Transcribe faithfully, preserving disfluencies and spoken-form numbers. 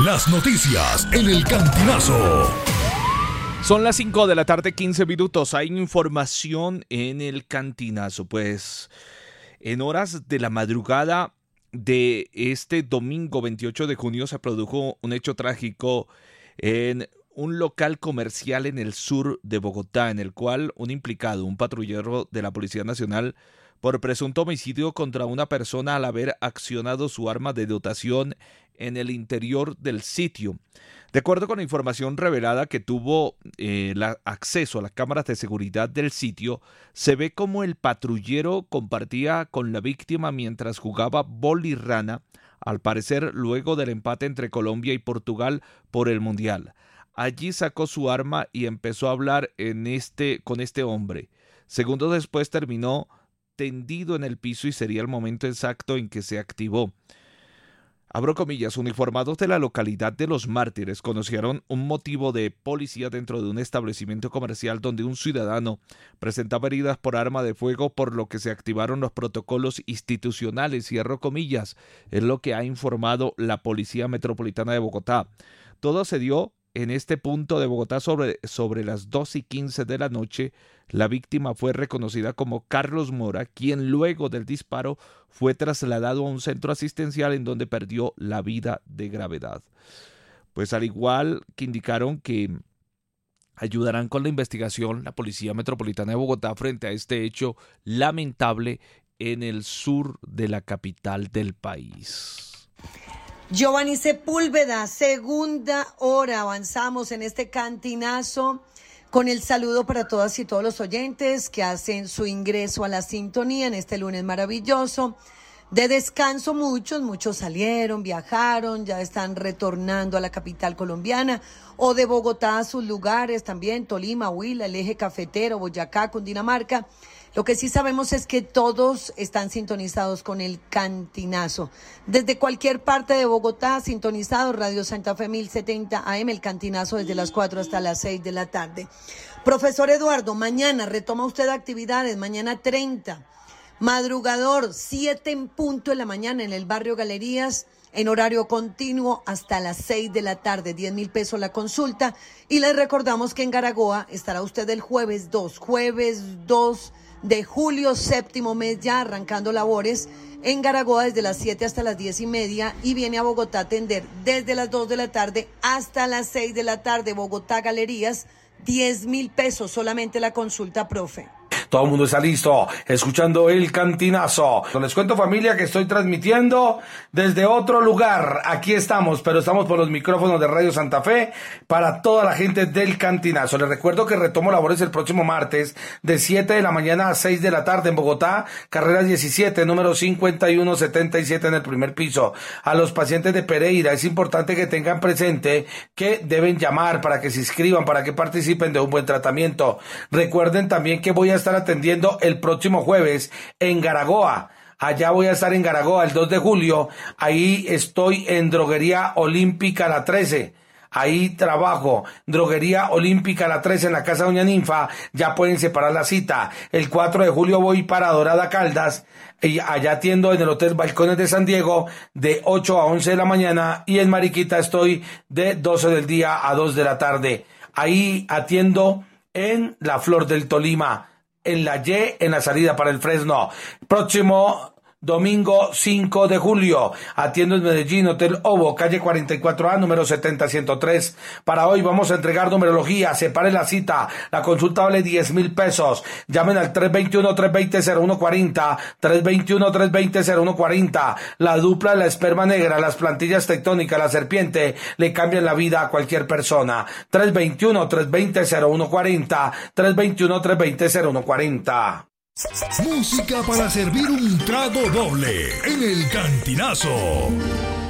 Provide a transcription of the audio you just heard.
Las noticias en el Cantinazo. Son las cinco de la tarde, quince minutos. Hay información en el Cantinazo. Pues en horas de la madrugada de este domingo veintiocho de junio se produjo un hecho trágico en un local comercial en el sur de Bogotá, en el cual un implicado, un patrullero de la Policía Nacional, por presunto homicidio contra una persona al haber accionado su arma de dotación en el interior del sitio. De acuerdo con la información revelada que tuvo eh, la, acceso a las cámaras de seguridad del sitio, se ve como el patrullero compartía con la víctima mientras jugaba bolirrana, al parecer luego del empate entre Colombia y Portugal por el Mundial. Allí sacó su arma y empezó a hablar en este, con este hombre. Segundos después terminó tendido en el piso y sería el momento exacto en que se activó. Abro comillas, uniformados de la localidad de Los Mártires conocieron un motivo de policía dentro de un establecimiento comercial donde un ciudadano presentaba heridas por arma de fuego, por lo que se activaron los protocolos institucionales, cierro comillas, es lo que ha informado la Policía Metropolitana de Bogotá. Todo se dio en este punto de Bogotá sobre, sobre las dos y quince de la noche. La víctima fue reconocida como Carlos Mora, quien luego del disparo fue trasladado a un centro asistencial en donde perdió la vida de gravedad. Pues al igual que indicaron que ayudarán con la investigación la Policía Metropolitana de Bogotá frente a este hecho lamentable en el sur de la capital del país. Giovanni Sepúlveda, segunda hora, avanzamos en este Cantinazo con el saludo para todas y todos los oyentes que hacen su ingreso a la sintonía en este lunes maravilloso. De descanso muchos, muchos salieron, viajaron, ya están retornando a la capital colombiana o de Bogotá a sus lugares también, Tolima, Huila, el eje cafetero, Boyacá, Cundinamarca. Lo que sí sabemos es que todos están sintonizados con el Cantinazo. Desde cualquier parte de Bogotá, sintonizados, Radio Santa Fe mil setenta A M, el Cantinazo desde las cuatro hasta las seis de la tarde. Profesor Eduardo, mañana retoma usted actividades, mañana treinta. Madrugador, siete en punto de la mañana en el barrio Galerías, en horario continuo hasta las seis de la tarde, diez mil pesos la consulta. Y les recordamos que en Garagoa estará usted el jueves dos, jueves dos de julio, séptimo mes ya, arrancando labores en Garagoa desde las siete hasta las diez y media y viene a Bogotá a atender desde las dos de la tarde hasta las seis de la tarde. Bogotá Galerías, diez mil pesos solamente la consulta, profe. Todo el mundo está listo, escuchando el Cantinazo. Les cuento, familia, que estoy transmitiendo desde otro lugar. Aquí estamos, pero estamos por los micrófonos de Radio Santa Fe para toda la gente del Cantinazo. Les recuerdo que retomo labores el próximo martes de siete de la mañana a seis de la tarde en Bogotá, carrera diecisiete, número cincuenta y uno setenta y siete en el primer piso. A los pacientes de Pereira es importante que tengan presente que deben llamar para que se inscriban, para que participen de un buen tratamiento. Recuerden también que voy a estar atendiendo el próximo jueves en Garagoa. Allá voy a estar en Garagoa el dos de julio. Ahí estoy en Droguería Olímpica La trece. Ahí trabajo, Droguería Olímpica La trece en la Casa Doña Ninfa. Ya pueden separar la cita. El cuatro de julio voy para Dorada Caldas. Y allá atiendo en el Hotel Balcones de San Diego de ocho a once de la mañana. Y en Mariquita estoy de doce del día a dos de la tarde. Ahí atiendo en La Flor del Tolima, en la Y, en la salida para el Fresno. Próximo domingo cinco de julio, atiendo en Medellín, Hotel Ovo, calle cuarenta y cuatro A, número setenta ciento tres. Para hoy vamos a entregar numerología, separe la cita, la consulta vale diez mil pesos. Llamen al tres dos uno, tres dos cero, cero uno cuatro cero, tres dos uno, tres dos cero, cero uno cuatro cero. La dupla, la esperma negra, las plantillas tectónicas, la serpiente, le cambian la vida a cualquier persona. tres dos uno, tres dos cero, cero uno cuatro cero, tres dos uno, tres dos cero, cero uno cuatro cero. Música para servir un trago doble en el Cantinazo.